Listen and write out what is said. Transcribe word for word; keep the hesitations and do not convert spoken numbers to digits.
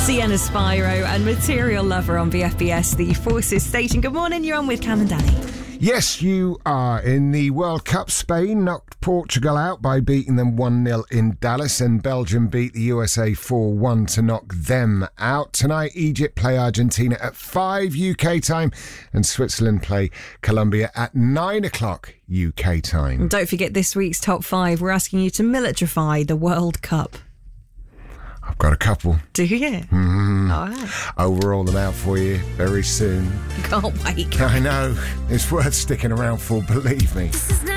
Sienna Spyro and Material Lover on V F B S, the Forces station. Good morning, you're on with Cam and Danny. Yes, you are. In the World Cup, Spain knocked Portugal out by beating them one nil in Dallas, and Belgium beat the U S A four one to knock them out. Tonight, Egypt play Argentina at five U K time, and Switzerland play Colombia at nine o'clock U K time. And don't forget this week's top five. We're asking you to militarify the World Cup. I've got a couple. Do you? Mm-hmm. All right. I'll roll them out for you very soon. Can't wait. I know. It's worth sticking around for, believe me.